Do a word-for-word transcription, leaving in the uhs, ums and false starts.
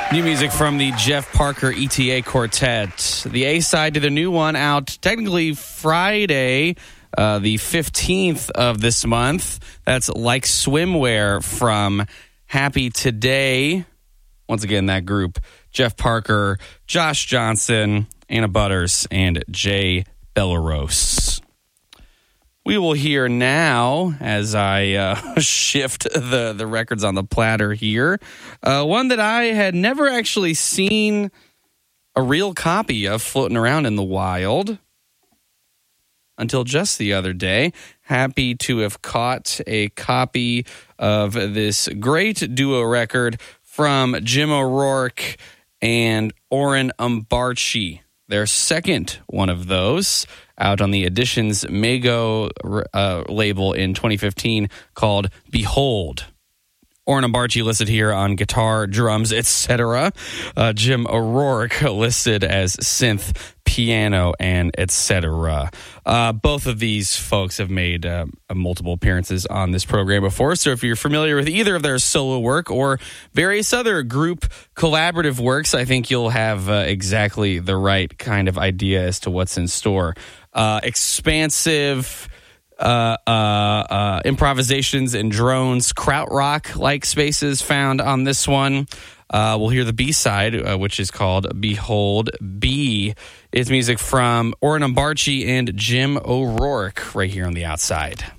New music from the Jeff Parker E T A Quartet. The A-side to the new one out technically Friday, uh, the fifteenth of this month. That's Like Swimwear from Happy Today. Once again, that group, Jeff Parker, Josh Johnson, Anna Butters, and Jay Belarose. We will hear now, as I uh, shift the, the records on the platter here, uh, one that I had never actually seen a real copy of floating around in the wild until just the other day. Happy to have caught a copy of this great duo record from Jim O'Rourke and Oren Umbarchi. Their second one of those, out on the Editions Mago uh, label in twenty fifteen, called Behold. Oren Umbarchi listed here on guitar, drums, et cetera. Uh, Jim O'Rourke listed as synth, piano, and et cetera. Uh, both of these folks have made uh, multiple appearances on this program before, so if you're familiar with either of their solo work or various other group collaborative works, I think you'll have uh, exactly the right kind of idea as to what's in store. Uh, expansive Uh, uh, uh, improvisations and drones, krautrock-like spaces found on this one. Uh, we'll hear the B-side, uh, which is called Behold B. It's music from Oren Umbarchi and Jim O'Rourke right here on The Outside.